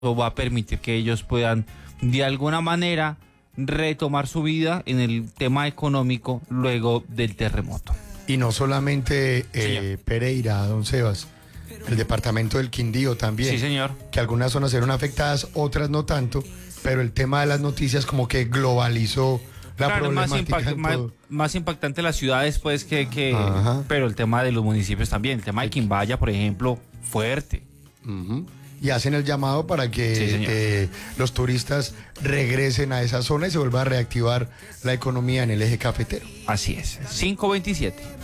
va a permitir que ellos puedan de alguna manera retomar su vida en el tema económico luego del terremoto. Y no solamente Pereira, don Sebas, el departamento del Quindío también. Sí, señor. Que algunas zonas eran afectadas, otras no tanto, pero el tema de las noticias como que globalizó la problemática. Más impactante las ciudades, pues, pero el tema de los municipios también. El tema de Quimbaya, por ejemplo, fuerte. Y hacen el llamado para que los turistas regresen a esa zona y se vuelva a reactivar la economía en el eje cafetero. Así es. 5:27.